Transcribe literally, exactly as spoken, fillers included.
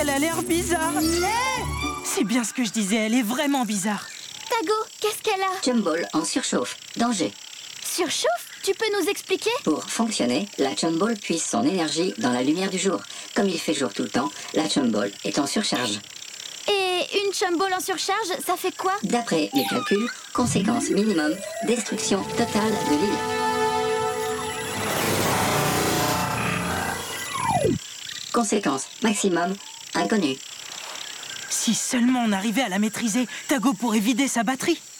Elle a l'air bizarre. C'est bien ce que je disais, elle est vraiment bizarre. Tago, qu'est-ce qu'elle a? Chumball en surchauffe. Danger. Surchauffe? Tu peux nous expliquer? Pour fonctionner, la Chumball puise son énergie dans la lumière du jour. Comme il fait jour tout le temps, la Chumball est en surcharge. Et une Chumball en surcharge, ça fait quoi? D'après les calculs, conséquence minimum, destruction totale de l'île. Conséquence maximum, inconnue. Si seulement on arrivait à la maîtriser, Tago pourrait vider sa batterie.